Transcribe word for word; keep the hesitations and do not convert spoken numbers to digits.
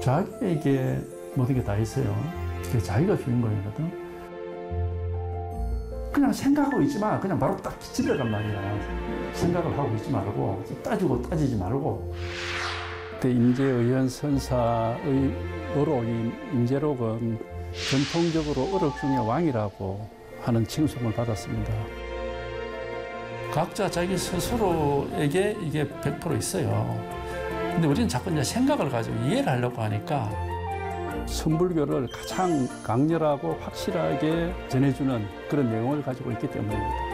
자기에게 모든 게 다 있어요. 자기가 주인공이거든. 그냥 생각하고 있지 마. 그냥 바로 딱 집에 간 말이야. 생각을 하고 있지 말고 따지고 따지지 말고. 그때 임재의원 선사의 어록인 임재록은 전통적으로 어록 중의 왕이라고 하는 칭송을 받았습니다. 각자 자기 스스로에게 이게 백 퍼센트 있어요. 근데 우리는 자꾸 이제 생각을 가지고 이해를 하려고 하니까 선불교를 가장 강렬하고 확실하게 전해주는 그런 내용을 가지고 있기 때문입니다.